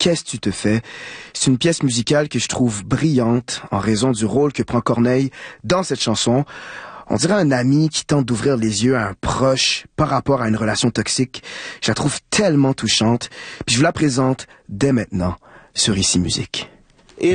Qu'est-ce que tu te fais? C'est une pièce musicale que je trouve brillante en raison du rôle que prend Corneille dans cette chanson. On dirait un ami qui tente d'ouvrir les yeux à un proche par rapport à une relation toxique. Je la trouve tellement touchante. Puis je vous la présente dès maintenant sur Ici Musique.